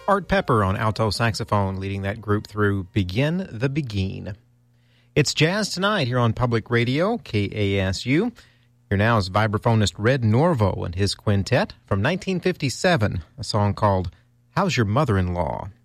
Art Pepper on alto saxophone, leading that group through Begin the Begin. It's Jazz Tonight here on Public Radio, KASU. Here now is vibraphonist Red Norvo and his quintet from 1957, a song called How's Your Mother-in-Law?